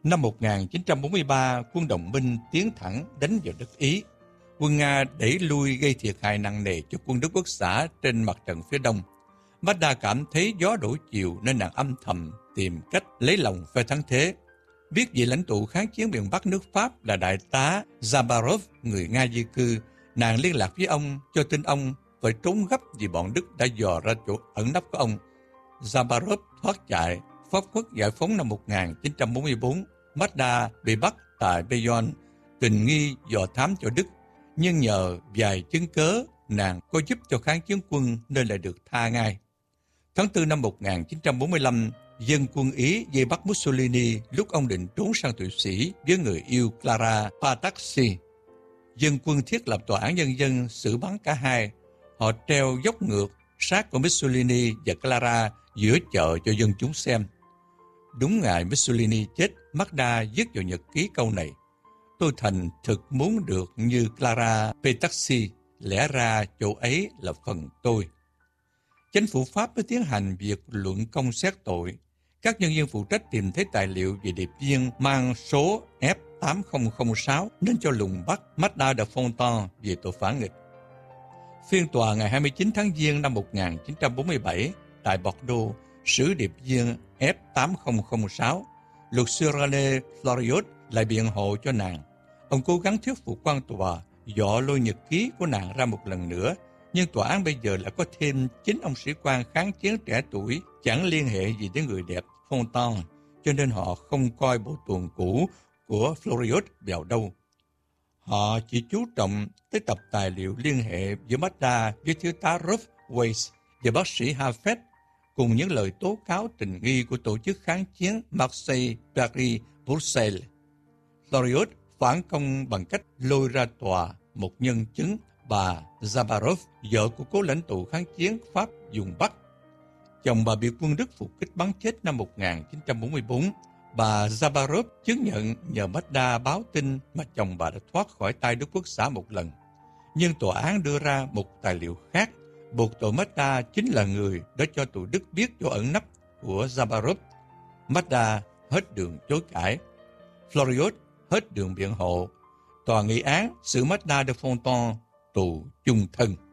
Năm 1943, quân đồng minh tiến thẳng đánh vào đất Ý. Quân Nga đẩy lui gây thiệt hại nặng nề cho quân Đức Quốc xã trên mặt trận phía đông. Magda cảm thấy gió đổi chiều nên nàng âm thầm tìm cách lấy lòng phe thắng thế. Biết vị lãnh tụ kháng chiến miền Bắc nước Pháp là đại tá Zabarov, người Nga di cư, nàng liên lạc với ông, cho tin ông phải trốn gấp vì bọn Đức đã dò ra chỗ ẩn nấp của ông. Zabarov thoát chạy, pháp quốc giải phóng năm 1944. Magda bị bắt tại Bayonne, tình nghi dò thám cho Đức, nhưng nhờ vài chứng cớ nàng có giúp cho kháng chiến quân nên lại được tha ngay. Tháng 4 năm 1945, dân quân Ý vây bắt Mussolini lúc ông định trốn sang Thụy Sĩ với người yêu Clara Patazzi. Dân quân thiết lập tòa án nhân dân xử bắn cả hai. Họ treo dốc ngược xác của Mussolini và Clara giữa chợ cho dân chúng xem. Đúng ngày Mussolini chết, Magda viết vào nhật ký câu này: "Tôi thành thực muốn được như Clara Patazzi, lẽ ra chỗ ấy là phần tôi." Chính phủ Pháp mới tiến hành việc luận công xét tội. Các nhân viên phụ trách tìm thấy tài liệu về điệp viên mang số F8006 nên cho lùng bắt Magda de Fontan về tội phản nghịch. Phiên tòa ngày 29 tháng Giêng năm 1947 tại Bordeaux xử điệp viên F8006. Luật sư René Fleuriot lại biện hộ cho nàng. Ông cố gắng thuyết phục quan tòa dọ lôi nhật ký của nàng ra một lần nữa, nhưng tòa án bây giờ lại có thêm 9 ông sĩ quan kháng chiến trẻ tuổi chẳng liên hệ gì đến người đẹp Fontan, cho nên họ không coi bộ tuồng cũ của Fleuriot vào đâu. Họ chỉ chú trọng tới tập tài liệu liên hệ giữa Magda với thiếu tá Rolf Weiss và bác sĩ Hafet, cùng những lời tố cáo tình nghi của tổ chức kháng chiến Marseille, Paris, Bruxelles. Fleuriot phản công bằng cách lôi ra tòa một nhân chứng, bà Zabarov, vợ của cố lãnh tụ kháng chiến Pháp dùng Bắc. Chồng bà bị quân Đức phục kích bắn chết năm 1944. Bà Zabarov chứng nhận nhờ Magda báo tin mà chồng bà đã thoát khỏi tay Đức Quốc xã một lần. Nhưng tòa án đưa ra một tài liệu khác, buộc tội Magda chính là người đã cho tụi Đức biết chỗ ẩn nấp của Zabarov. Magda hết đường chối cãi. Fleuriot hết đường biện hộ. Tòa nghị án xử Magda de Fontan tù chung thân.